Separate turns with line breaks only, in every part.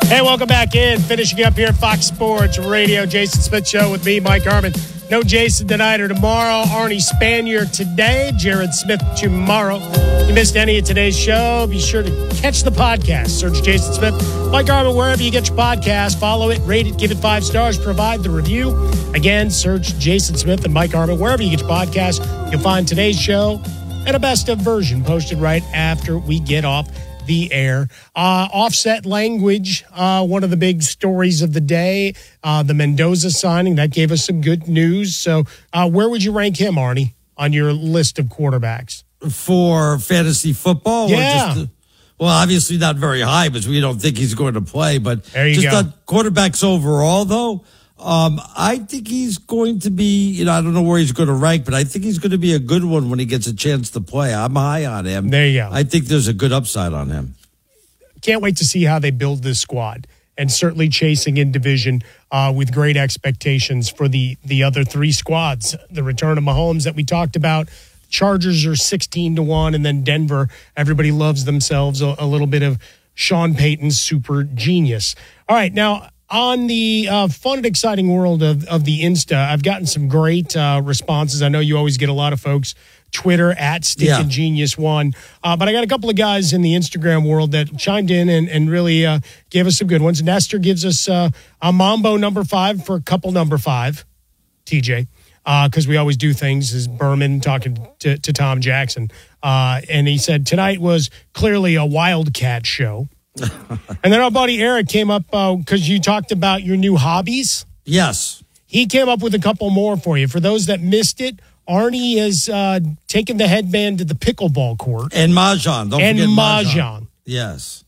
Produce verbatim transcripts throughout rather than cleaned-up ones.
Hey, welcome back in. Finishing up here at Fox Sports Radio. Jason Smith Show with me, Mike Harmon. No Jason tonight or tomorrow. Arnie Spanier today. Jared Smith tomorrow. If you missed any of today's show, be sure to catch the podcast. Search Jason Smith, Mike Harmon, wherever you get your podcast. Follow it, rate it, give it five stars, provide the review. Again, search Jason Smith and Mike Harmon, wherever you get your podcast. You'll find today's show and a best of version posted right after we get off the air. Uh, offset language, uh, one of the big stories of the day, uh, the Mendoza signing, that gave us some good news. So uh, where would you rank him, Arnie, on your list of quarterbacks?
For fantasy football?
Yeah.
Or just, well, obviously not very high because we don't think he's going to play. But
there you
just
go.
on quarterbacks overall, though, um, I think he's going to be, you know, I don't know where he's going to rank, but I think he's going to be a good one when he gets a chance to play. I'm high on him.
There you go.
I think there's a good upside on him.
Can't wait to see how they build this squad, and certainly chasing in division uh, with great expectations for the, the other three squads. The return of Mahomes that we talked about. Chargers are sixteen to one, and then Denver, everybody loves themselves a, a little bit of Sean Payton's super genius. All right, now on the uh, fun and exciting world of, of the Insta, I've gotten some great uh, responses. I know you always get a lot of folks Twitter at Stinkin'
Yeah.
Genius One, uh, but I got a couple of guys in the Instagram world that chimed in and, and really uh, gave us some good ones. Nestor gives us uh, a Mambo number five for couple number five, T J, because uh, we always do things as Berman talking to, to Tom Jackson. Uh, and he said, tonight was clearly a Wildcat show. And then our buddy Eric came up because uh, you talked about your new hobbies.
Yes.
He came up with a couple more for you. For those that missed it, Arnie has uh, taken the headband to the pickleball court.
And Mahjong. Don't
and
forget Mahjong.
Mahjong.
Yes.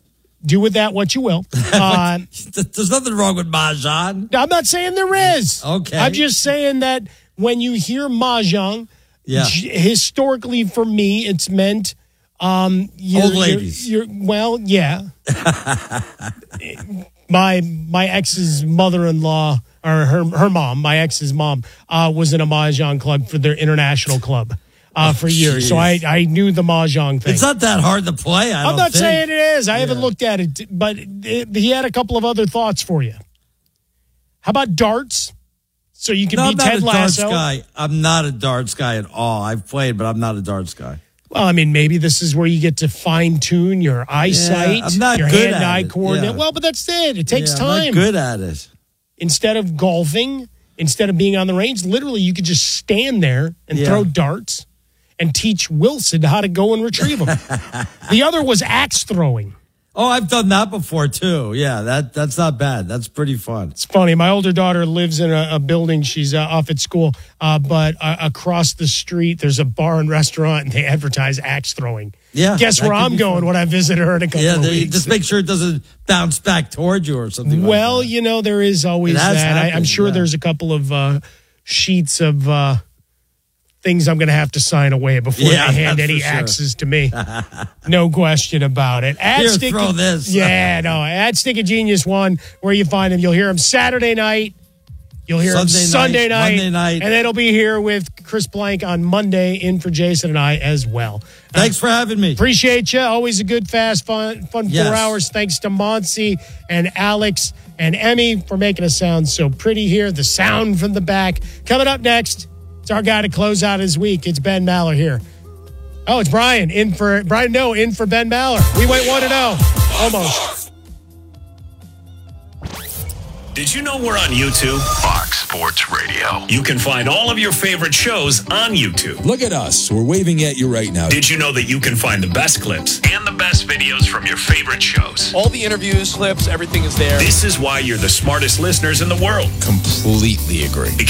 Do with that what you will. Uh,
There's nothing wrong with Mahjong.
I'm not saying there is.
Okay.
I'm just saying that when you hear Mahjong,
Yeah.
g- historically for me, it's meant um, you're,
Old ladies.
You're, you're, well, yeah. my my ex's mother-in-law, or her her mom, my ex's mom, uh, was in a Mahjong club for their international club uh, for years. So I,
Jeez.
I knew the Mahjong thing.
It's not that hard to play. I
I'm
don't
not
think.
saying it is. I haven't looked at it, but it, he had a couple of other thoughts for you. How about darts? So you can
No, I'm
beat
not
Ted
a darts
Lasso.
guy. I'm not a darts guy at all. I've played, but I'm not a darts guy.
Well, I mean, maybe this is where you get to fine tune your eyesight,
Yeah, I'm not
your
good at
hand-eye
it.
coordinate.
Yeah.
Well, but that's it. It takes
Yeah, I'm
time.
not good at it.
Instead of golfing, instead of being on the range, literally you could just stand there and
Yeah.
throw darts and teach Wilson how to go and retrieve them. The other was axe throwing.
Oh, I've done that before too. Yeah, that that's not bad. That's pretty fun.
It's funny. My older daughter lives in a, a building. She's uh, off at school, uh, but uh, across the street there's a bar and restaurant, and they advertise axe throwing.
Yeah,
Guess
that
where
could
I'm
be
going
fun.
when I visit her in a couple
Yeah,
of
they,
weeks.
just make sure it doesn't bounce back towards you or something.
Well,
like that.
you know, there is always
It has
that. I, I'm
happened,
sure
yeah.
there's a couple of uh, sheets of uh, things I'm going to have to sign away before
Yeah,
they hand
that's
any
for sure.
axes to me. No question about it. At
Here,
Stinky-
throw this.
Yeah, no. At Stinky Genius One, where you find him, you'll hear him Saturday night. You'll hear him
Sunday
Sunday
night,
night,
Monday night.
and then he'll be here with Chris Blank on Monday, in for Jason and I as well.
Thanks for having me.
Appreciate you. Always a good, fast, fun, fun
Yes.
four hours. Thanks to Monsi and Alex and Emmy for making us sound so pretty here. The sound from the back. Coming up next, it's our guy to close out his week. It's Ben Maller here. Oh, it's Brian in for Brian. No, in for Ben Maller. We went one to zero, almost.
Did you know we're on YouTube?
Fox Sports Radio.
You can find all of your favorite shows on YouTube.
Look at us. We're waving at you right now.
Did you know that you can find the best clips
And the best videos from your favorite shows.
All the interviews, clips, everything is there.
This is why you're the smartest listeners in the world.
Completely agree.